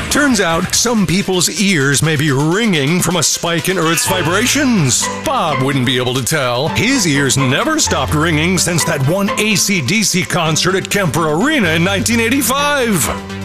Turns out some people's ears may be ringing from a spike in Earth's vibrations. Bob wouldn't be able to tell. His ears never stopped ringing since that one AC/DC concert at Kemper Arena in 1985.